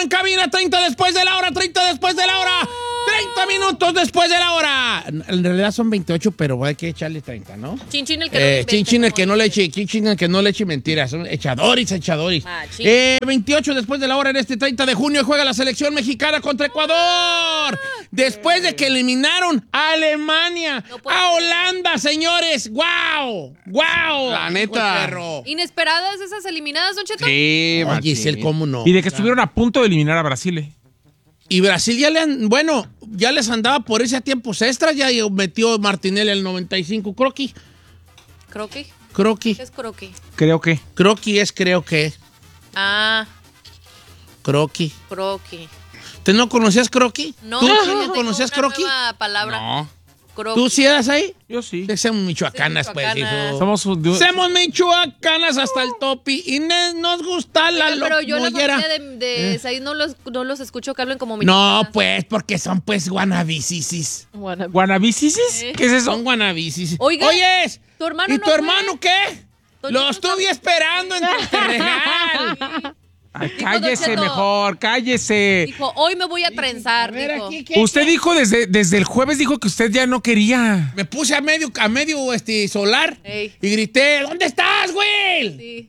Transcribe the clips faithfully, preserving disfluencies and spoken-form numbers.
en cabina, treinta después de la hora, treinta después de la hora, treinta minutos después de la hora. En realidad son veintiocho, pero hay que echarle treinta, ¿no? Chin chin el que no Eh, invente, chin chin el como que no le dice. eche, chin chin el que no le eche mentiras. Son echadores, echadores. Ah, chin. eh, veintiocho después de la hora en este treinta de junio juega la selección mexicana contra Ecuador. Después de que eliminaron a Alemania, No puede a ser. Holanda, señores. ¡Wow! ¡Wow! La Dijo el neta. perro. ¿Inesperadas esas eliminadas, Don Cheto? Sí, Oye, machín. Giselle, ¿cómo no? Y de que estuvieron a punto de eliminar a Brasil. ¿eh? Y Brasil ya le han, bueno, ya les andaba por ese a tiempos extras, ya metió Martinelli el noventa y cinco. Croqui, ¿Croqui? croqui, ¿Qué es croqui? Creo que. croqui es creo que, Ah, croqui. croqui. ¿Te no conocías croqui? No, ¿Tú fíjate, sí tengo conocías una croqui? nueva palabra. No. Croqui. ¿Tú sí eras ahí? Yo sí. Somos michoacanas, Sí, pues, michoacanas. hijo. Somos de un- Somos michoacanas hasta el topi y ne- nos gusta la Oigan, pero yo la mollera. familia de, de Said no los, no los escucho que hablen como No, mexicanas. pues, porque son, pues, guanabisisis. Bueno, ¿Guanabisis? ¿Eh? ¿Qué es eso? Son guanabisis. Oiga, Oyes, ¿tu hermano ¿y no tu fue? hermano qué? Don Lo Cheto estuve está- esperando en Terregal. Ay, Dijo cállese Don Cheto. mejor, cállese. Dijo, hoy me voy a trenzar, A ver, dijo. aquí, ¿qué? Usted dijo desde, desde el jueves, dijo que usted ya no quería. Me puse a medio, a medio este, solar Ey. y grité, ¿dónde estás, güey? Sí.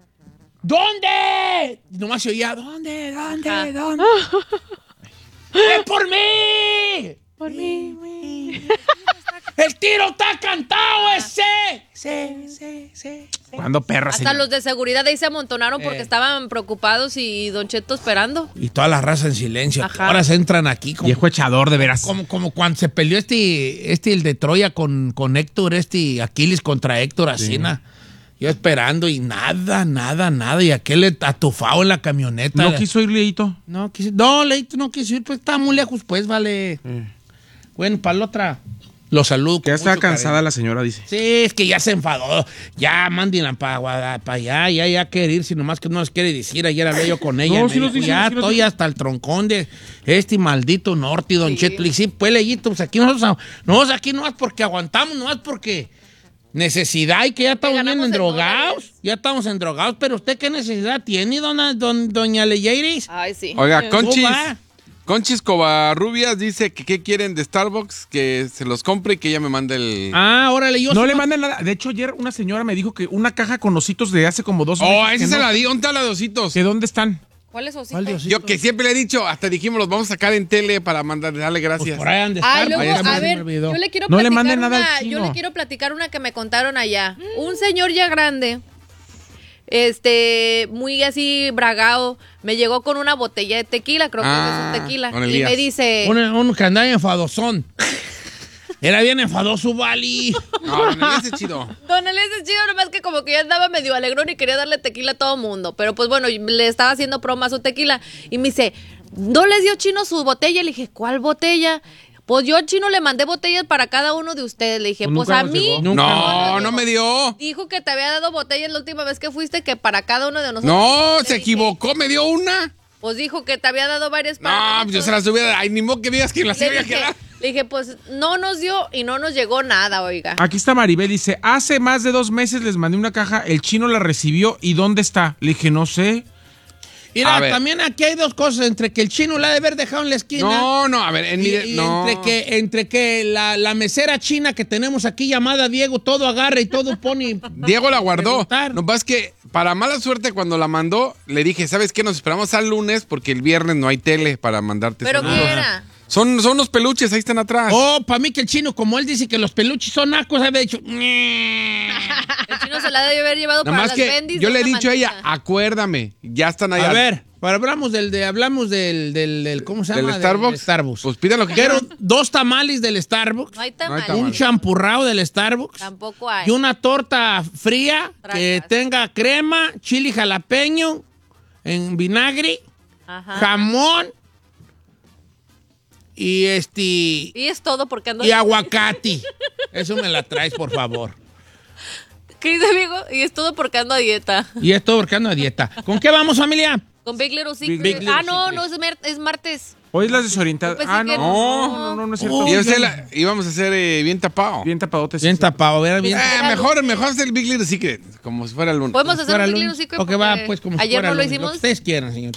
¿Dónde? Y nomás se oía, ¿dónde? ¿Dónde? Ajá. ¿Dónde? ¡Es por mí! Por mí. ¡El tiro está cantado ese! Sí, sí, sí. ¿Cuándo perra, Hasta señor? los de seguridad ahí se amontonaron porque Eh. estaban preocupados y Don Cheto esperando. Y toda la raza en silencio. Ajá. Ahora se entran aquí como, Viejo echador, de veras. como, como cuando se peleó este, este el de Troya con, con Héctor, este Aquiles contra Héctor Asina. Yo esperando y nada, nada, nada. Y aquel atufado en la camioneta. ¿No quiso ir, Leito? No, quiso, no, Leito no quiso ir, pues está muy lejos, pues, vale. Bueno, para la otra, lo saludo. Que ya con está mucho cansada cariño. la señora, dice. Sí, es que ya se enfadó. Ya, mándenla para allá, ya, ya quiere ir, si nomás que no les quiere decir. Ayer hablé yo con ella. No, y sí me los dijo, dice, ya sí los estoy dice. hasta el troncón de este maldito norte, don Sí. Cheto. Y sí, pues, Leyito, pues aquí nosotros, nosotros aquí no es porque aguantamos, no es porque necesidad y que ya estamos bien ganamos en endrogados. dólares. Ya estamos endrogados, pero ¿usted qué necesidad tiene, dona, don, doña Leyeiris? Ay, sí. Oiga, Conchis, va? Conchis Covarrubias dice que qué quieren de Starbucks, que se los compre y que ella me mande el... Ah, órale, yo No sí le mandan nada. De hecho, ayer una señora me dijo que una caja con ositos de hace como dos Oh, meses. esa que se no- la di, ¿dónde está la de ositos? ¿Que dónde están? ¿Cuál es osito? ¿Cuál Diosito? Yo que siempre le he dicho, hasta dijimos, los vamos a sacar en tele para mandar, darle Pues gracias. por ahí han de Ah, estar, luego, pues, ya se a me ver, olvidó. yo le quiero No le platicar manden nada una, al yo chino. le quiero platicar una que me contaron allá. Un señor ya grande, este, muy así bragao, me llegó con una botella de tequila, creo que Ah, es un tequila, don y Elías. me dice, Un, un que andaba enfadosón. Era bien enfadoso, Vali. No, no, ese es chido. Don Elías es chido, nomás que como que ya andaba medio alegrón y quería darle tequila a todo mundo. Pero pues bueno, le estaba haciendo broma a su tequila. Y me dice, ¿no les dio Chino su botella? Le dije, ¿cuál botella? Pues yo, Chino, le mandé botellas para cada uno de ustedes. Le dije, Pues pues, nunca a nos mí... llegó. Nunca No, nos no llegó. me dio. Dijo que te había dado botellas la última vez que fuiste, que para cada uno de nosotros. No, Le se dije, equivocó, me dio una. Pues dijo que te había dado varias para No, nosotros. yo se las hubiera... Ay, ni modo que digas que las Le iba a dije, quedar. le dije, pues no nos dio y no nos llegó nada, oiga. Aquí está Maribel, dice, hace más de dos meses les mandé una caja, el chino la recibió, ¿y dónde está? Le dije, no sé. Mira, A ver. también aquí hay dos cosas, entre que el chino la ha de haber dejado en la esquina. No, no, a ver, en Y, mi... y no. entre que, entre que la, la mesera china que tenemos aquí llamada Diego todo agarra y todo pone. Diego la guardó. Preguntar. No pasa es que, para mala suerte, cuando la mandó, le dije, ¿sabes qué? Nos esperamos al lunes porque el viernes no hay tele para mandarte ¿Pero saludos. qué era? Son, son unos peluches, ahí están atrás. Oh, para mí que el chino, como él dice que los peluches son nacos, había dicho. El Chino se la debe haber llevado Nada para más las que bendis yo de le he una dicho a ella, mantita. acuérdame, ya están allá. A ver, pero hablamos del, de, hablamos del, del, del- ¿cómo se ¿Del llama? Starbucks? Del Starbucks. Pues pidan lo que Quiero quieran. dos tamales del Starbucks, No hay No hay tamales. tamales. un champurrado del Starbucks. Tampoco hay. Y una torta fría que Tragas. tenga crema, chili jalapeño en vinagre, Ajá. jamón y este Y es todo porque ando... y aguacate. Eso me la traes, por favor. ¿Qué dice, amigo? Y es todo porque ando a dieta. Y esto porque ando a dieta. ¿Con qué vamos, familia? Con Big Little Secret. Big Little ah, no, Secret. no, es, mer- es martes. Hoy es la desorientada. Yo pensé Ah, no, que no, no. no, no, no es cierto. Oh, Y yo ese no. la- íbamos a hacer eh, bien tapado. Bien tapadotes. Bien tapado, a ver, bien. Eh, mejor, mejor hacer el Big Little Secret, como si fuera el lunes. Podemos hacer Fuera un Big lunes. Little Secret. Ok, va, porque pues como si ayer fuera no lo lunes, hicimos. que ustedes quieran, señores.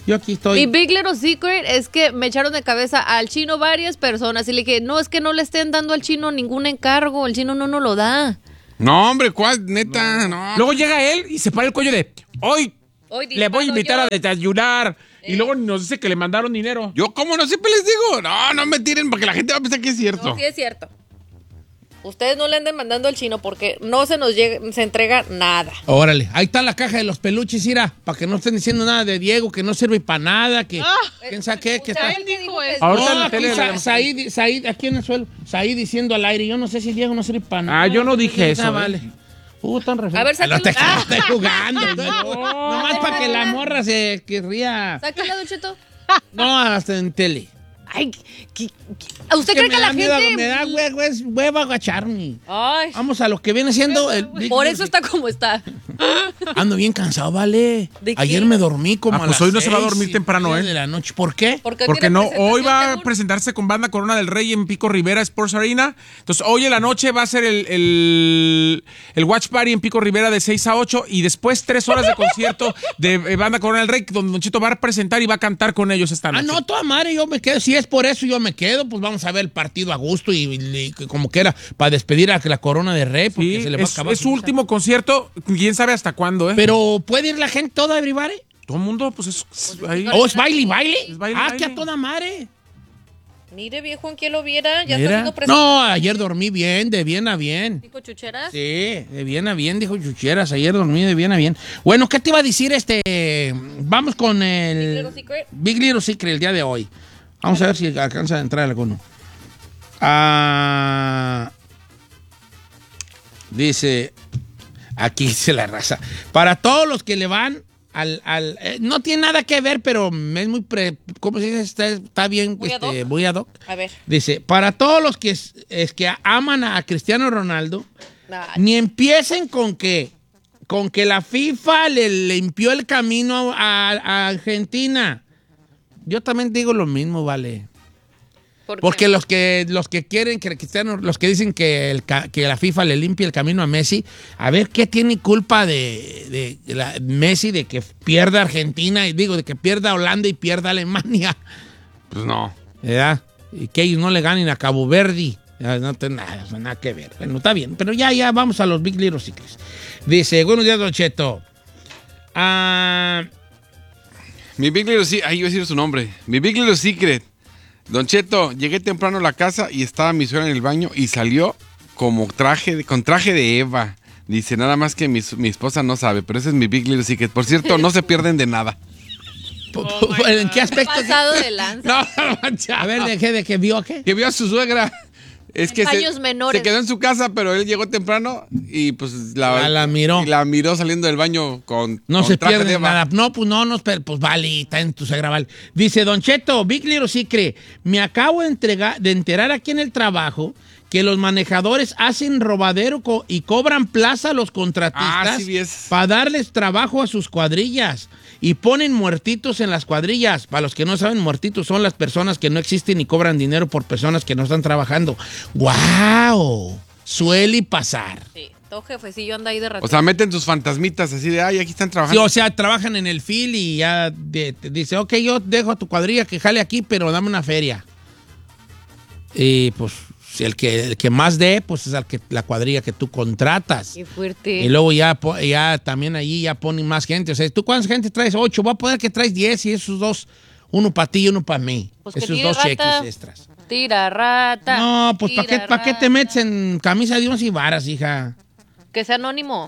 Yo aquí estoy. Mi Big Little Secret es que me echaron de cabeza al chino varias personas y le dije, no, es que no le estén dando al chino ningún encargo, el chino no nos lo da. No, hombre, ¿cuál? Neta, no. Luego llega él y se para el cuello de, hoy, Hoy le voy a invitar yo. a desayunar. Y luego nos dice que le mandaron dinero. Yo, ¿cómo no? Siempre les digo. No, no me tiren porque la gente va a pensar que es cierto. No, sí es cierto. Ustedes no le anden mandando al chino porque no se nos llega, se entrega nada. Órale, ahí está la caja de los peluches, Ira, para que no estén diciendo nada de Diego, que no sirve para nada, que quién sabe qué, que está. ¿Saben qué dijo eso? Ahorita en No, la aquí tele Sa- le- Said, Said, aquí en el suelo, Said diciendo al aire, yo no sé si Diego no sirve para nada. Ah, yo no dije eso, Ah, ¿eh? vale. Uh, tan re- A ver, Ah, no te sácalo. estoy jugando. estoy jugando. Nomás para que la morra se querría. Sácala, Don Cheto. No, hasta en tele. Ay, ¿qué- qué- ¿usted cree me que la da miedo, gente...? me da hue- hue- hueva agacharme. Ay, Vamos a lo que viene siendo el Big por Little eso está como está. Ando bien cansado, vale. ¿De qué? Ayer me dormí como Ah, a pues las hoy no se va a seis dormir y temprano, media ¿eh? de la noche. ¿Por qué? Porque, Porque tiene no, hoy presentación, va a según. presentarse con Banda Corona del Rey en Pico Rivera Sports Arena. Entonces, hoy en la noche va a ser el, el, el Watch Party en Pico Rivera de seis a ocho y después tres horas de concierto de eh, Banda Corona del Rey, donde Don Cheto va a presentar y va a cantar con ellos esta Ah, noche. no, toda madre, yo me quedo. Si es por eso, yo me quedo. Pues vamos a ver el partido a gusto y, y como quiera, para despedir a la Corona de Rey, porque Sí, se le va a es, acabar es su visa. último concierto, quién sabe hasta cuándo, ¿eh? Pero ¿puede ir la gente toda, everybody? Todo el mundo, pues es, es ahí. ¿O es baile y baile? Es baile, ah, baile. que a toda madre. Mire, viejo, en quién lo viera, ya Mira. está haciendo presentación. No, ayer dormí bien, de bien a bien. Dijo Chucheras. Sí, de bien a bien, dijo Chucheras. Ayer dormí de bien a bien. Bueno, ¿qué te iba a decir este? Vamos con el Big Little Secret. Big Little Secret el día de hoy. Vamos a ver si alcanza a entrar alguno. Ah, dice, aquí dice la raza. Para todos los que le van al... al eh, no tiene nada que ver, pero es muy... Pre, ¿cómo se dice? Está, está bien, Muy ad este, hoc. muy ad hoc. A ver. Dice, para todos los que, es, es que aman a Cristiano Ronaldo, Ay, ni empiecen con que, con que la FIFA le limpió el camino a, a Argentina. Yo también digo lo mismo, vale. ¿por qué? Porque los que, los que quieren que Cristiano, los que dicen que, el, ca- que la FIFA le limpie el camino a Messi, a ver qué tiene culpa de, de la, Messi de que pierda Argentina, y digo, de que pierda Holanda y pierda Alemania. Pues no. ¿Verdad? Y que ellos no le ganen a Cabo Verde. Ya, no tiene nada, nada que ver. Bueno, está bien. Pero ya, ya vamos a los Big Little Secrets. Dice, buenos días, Don Cheto. Ah, Mi Big Little Secret, ahí iba a decir su nombre. Mi Big Little Secret. Don Cheto, llegué temprano a la casa y estaba mi suegra en el baño y salió como traje, de- con traje de Eva. Dice, nada más que mi, mi esposa no sabe, pero ese es mi Big Little Secret. Por cierto, no se pierden de nada. po- po- ¿en qué aspecto? Pasado de lanza. No, mancha. A ver, ¿de qué, de qué vio qué? Que vio a su suegra. Es que se, Años menores. se quedó en su casa, pero él llegó temprano y pues la, Ah, la miró. y la miró saliendo del baño con, No con se traje de pierde Eva. nada. No, pues no, no, pero, pues vale, está en tu suegra, vale. Dice, Don Cheto, Big Little Secret, me acabo de, entregar, de enterar aquí en el trabajo que los manejadores hacen robadero co- y cobran plaza a los contratistas Ah, sí, vi eso. para darles trabajo a sus cuadrillas. Y ponen muertitos en las cuadrillas. Para los que no saben, muertitos son las personas que no existen y cobran dinero por personas que no están trabajando. ¡Guau! Suele pasar. Sí, todo jefecillo anda ahí de rato. O sea, meten sus fantasmitas así de, ay, aquí están Sí, trabajando. o sea, trabajan en el fil y ya de- te dice, ok, yo dejo a tu cuadrilla que jale aquí, pero dame una feria. Y pues, si el que, el que más dé, pues es el que, la cuadrilla que tú contratas. Qué fuerte. Y luego ya, po- ya también allí ya ponen más gente. O sea, ¿tú cuántas gente traes? Ocho. Voy a poner que traes diez y esos dos, uno para ti y uno para mí. Pues que esos tire dos rata. cheques extras. Tira rata. No, pues ¿para qué, tira pa' qué te rata. metes en camisa de once y varas, hija? Que sea anónimo.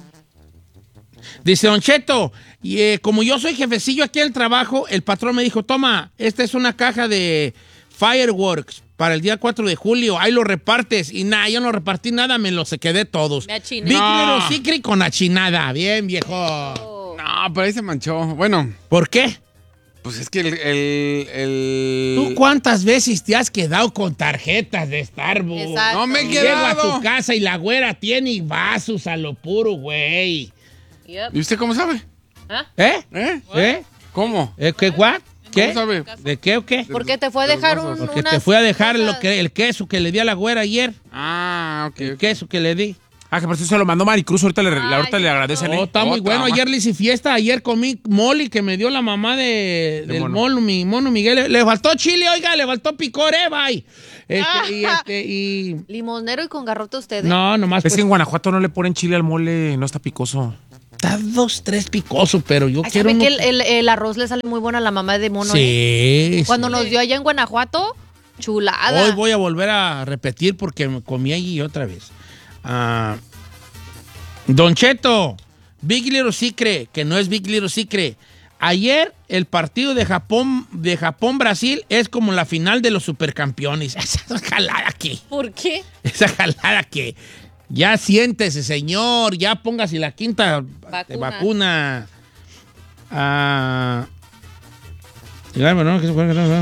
Dice Don Cheto, y eh, como yo soy jefecillo aquí en el trabajo, el patrón me dijo, toma, esta es una caja de fireworks para el día cuatro de julio, ahí lo repartes. Y nada, yo no repartí nada, me los quedé todos. Me achiné. Big No. Little Secret con achinada, bien viejo. No, pero ahí se manchó. Bueno, ¿Por qué? pues es que el... el, el- ¿Tú cuántas veces te has quedado con tarjetas de Starbucks? Exacto. No me he Llego a quedado. tu casa y la güera tiene vasos a lo puro, güey. Yep. ¿Y usted cómo sabe? ¿Ah? ¿Eh? ¿Eh? ¿Eh? ¿Cómo? ¿Eh? ¿Qué? ¿What? ¿Qué? ¿Cómo sabe? ¿De qué o qué? ¿Por qué te fue a de los dejar vasos. un, Porque unas te fui a dejar lo cosas? que, el queso que le di a la güera ayer. Ah, ok. El ok. queso que le di. Ah, que por eso se lo mandó Maricruz, ahorita le, Ay, ahorita le agradecen. Oh, ¿eh? está muy Otra bueno. más. Ayer le hice fiesta. Ayer comí mole que me dio la mamá de, De del mono. mono, mi mono Miguel. Le, le faltó chile, oiga, le faltó picor, eh, bye. Este, y este, y... Limonero y con garrote ustedes. No, nomás Es pues, que en Guanajuato no le ponen chile al mole, no está picoso. está dos, tres picoso, pero yo Ay, quiero ¿sabe uno... que el, el- el arroz le sale muy bueno a la mamá de mono? ¿eh? Sí, Cuando sí. nos dio allá en Guanajuato, chulada. Hoy voy a volver a repetir porque me comí allí otra vez. Ah, Don Cheto, Big Little Secret, que no es Big Little Secret. Ayer el partido de Japón, de Japón-Brasil es como la final de los supercampeones. Esa jalada que, ¿Por qué? esa jalada que. Ya siéntese, señor, ya póngase la quinta Vacuna. vacuna. Ah, ya, bueno, que-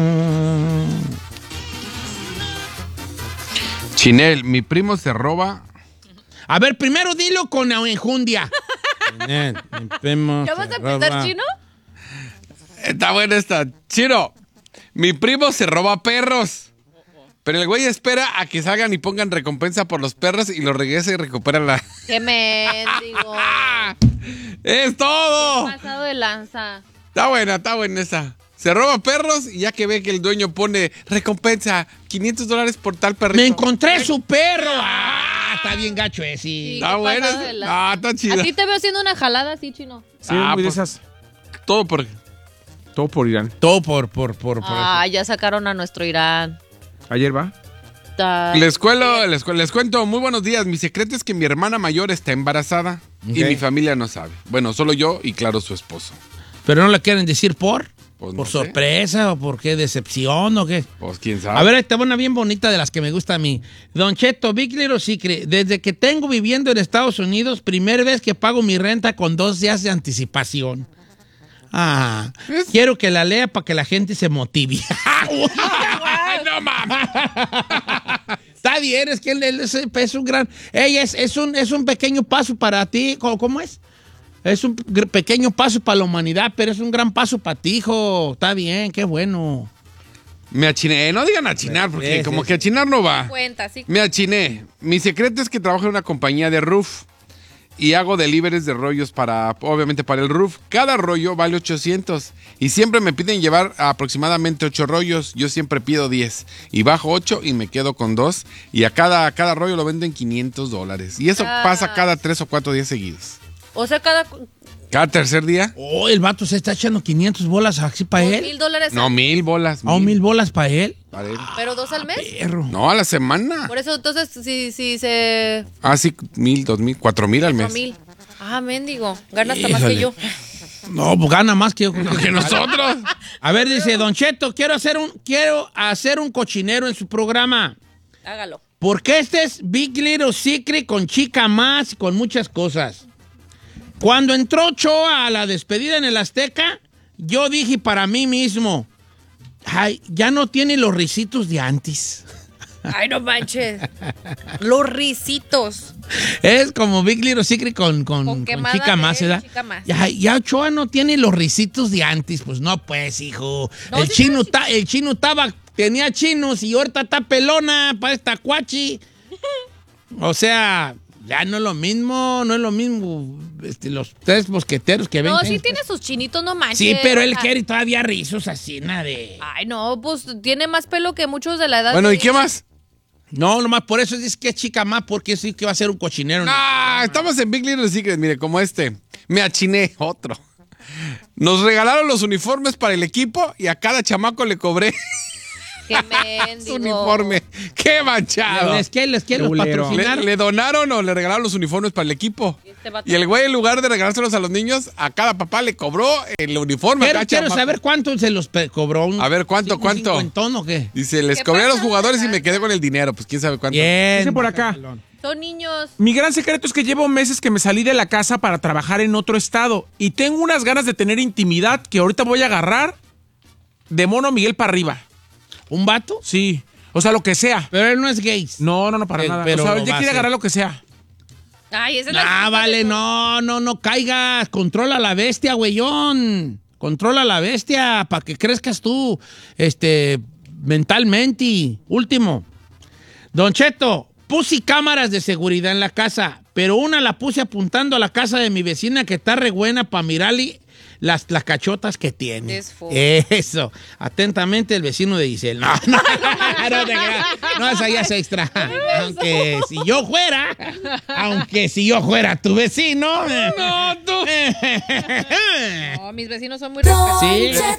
Chinel, mi primo se roba. A ver, primero dilo con enjundia. ¿Ya vas a empezar, chino? Está buena esta. Chino, mi primo se roba perros. Pero el güey espera a que salgan y pongan recompensa por los perros y los regresa y recupera la... ¡Qué mendigo! ¡Es todo! Pasado de lanza. Está buena, está buena esa. Se roba perros y ya que ve que el dueño pone recompensa, quinientos dólares por tal perrito. Me encontré su perro. Ah, está bien gacho ese. Sí, Está qué buena pasado esa. de lanza. Ah, está chida. A ti te veo haciendo una jalada así, chino. Sí, Ah, muy de pues- esas. Todo por... Todo por Irán. Todo por, por, por, por Ah, ya sacaron a nuestro Irán. Ayer va. Ta- Les, cuelo, les, cu- les cuento, muy buenos días. Mi secreto es que mi hermana mayor está embarazada y Ok. mi familia no sabe. Bueno, solo yo y claro su esposo. Pero no le quieren decir por. Pues no ¿Por sé. sorpresa o por qué decepción o qué? Pues quién sabe. A ver, ahí está una bien bonita de las que me gusta a mí. Don Cheto, Big Little Secret. Desde que tengo viviendo en Estados Unidos, primera vez que pago mi renta con dos días de anticipación. Ah, quiero que la lea para que la gente se motive. ¡Ay, no mames! Está bien, es que él, él es, es un gran... Ella es, es, un, es un pequeño paso para ti. ¿Cómo, cómo es? Es un gr- pequeño paso para la humanidad, pero es un gran paso para ti, hijo. Está bien, qué bueno. Me achiné. No digan achinar, porque Sí, como sí, que achinar no va. Cuenta, sí. Me achiné. Mi secreto es que trabajo en una compañía de roof y hago deliveries de rollos para, obviamente, para el roof. Cada rollo vale ochocientos y siempre me piden llevar aproximadamente ocho rollos. Yo siempre pido diez y bajo ocho y me quedo con dos y a cada, cada rollo lo venden quinientos dólares. Y eso Ah. pasa cada tres o cuatro días seguidos. O sea, cada Cada tercer día. Oh, el vato se está echando quinientos bolas así para dos él. mil dólares. No, mil bolas. ¿A mil bolas para él? Para él. ¿Pero dos al mes? Perro. No, a la semana. Por eso, entonces, si, si se... Ah, sí, mil, dos mil, cuatro mil al Cuatro mes. mil. Ah, mendigo. Gana hasta más Híjole. que yo. No, pues gana más que yo. Que nosotros. A ver, dice, Don Cheto, quiero hacer un, quiero hacer un cochinero en su programa. Hágalo. Porque este es Big Little Secret con chica más y con muchas cosas. Cuando entró Ochoa a la despedida en el Azteca, yo dije para mí mismo, ay, ya no tiene los risitos de antes. Ay, no manches. Los risitos. Es como Big Little Secret con, con, Con con quemada chica de más, ¿verdad? chica más. Ya, ya Ochoa no tiene los risitos de antes. Pues no, pues, hijo. No, el, sí chino tiene ta- el chino estaba, tenía chinos y ahorita está pelona para esta cuachi. O sea, ya no es lo mismo, no es lo mismo. Este, los tres mosqueteros que ven. No, sí tiene sus chinitos, no manches. Sí, pero él o sea, quiere todavía rizos así, nada de... Ay, no, pues tiene más pelo que muchos de la edad. Bueno, de ¿y qué ella. más? No, nomás por eso dice que es chica más, porque sí que va a ser un cochinero. Ah, estamos en Big Little Secret, mire, como este. Me achiné, otro. Nos regalaron los uniformes para el equipo y a cada chamaco le cobré Qué mendigo. su uniforme. ¡Qué manchado! ¿Les que les quiero Qué bulero. Le, patrocinar? le donaron o le regalaron los uniformes para el equipo. Este vato. Y el güey, en lugar de regalárselos a los niños, a cada papá le cobró el uniforme. a Quiero, cada quiero chamaco. saber cuánto se los pe- cobró. Un, A ver, ¿cuánto, un cuánto? cincuentón o qué? Dice, les ¿Qué cobré a los pasó? jugadores y me quedé con el dinero. Pues quién sabe cuánto. Bien. Dice por acá. Son niños. Mi gran secreto es que llevo meses que me salí de la casa para trabajar en otro estado y tengo unas ganas de tener intimidad que ahorita voy a agarrar de mono Miguel para arriba. ¿Un vato? Sí. O sea, lo que sea. Pero él no es gay. No, no, no, para Eh, nada. pero o sea, lo él va ya a quiere hacer. agarrar lo que sea. Ay, esa es la Ah, excusa vale, de- no, no, no caigas. Controla la bestia, güeyón. Controla la bestia para que crezcas tú, este, mentalmente. Último. Don Cheto, puse cámaras de seguridad en la casa, pero una la puse apuntando a la casa de mi vecina que está re buena para mirarle las, las cachotas que tiene. Eso. Atentamente, el vecino de Giselle. No, no, no te creas. No, esa ya es extra. Aunque si yo fuera, aunque si yo fuera tu vecino. No, tú. No, mis vecinos son muy respetuosos. Sí.